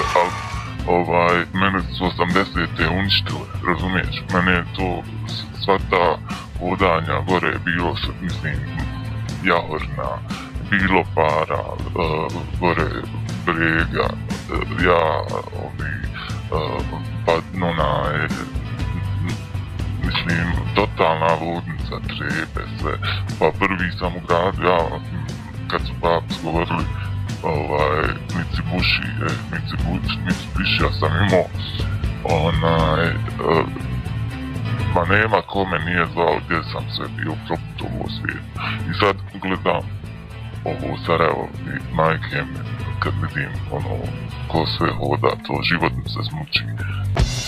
ali mene su 80-te uništile, razumiješ? Mene je to, sva ta hodanja gore je bilo, mislim, Jahorna, bilo para, gore Brega, ja, pa mislim, totalna ludnica, Trebe, sve. Pa prvi sam u gradu, ja, kad su papi govorili, Mitsubishi, ja sam imao, ma nema ko me nije zvao gdje sam sve bio proputovao svijet. I sad gledam ovo Sarajevo i majke mi, kad vidim ko sve hoda, to život mi se smuči.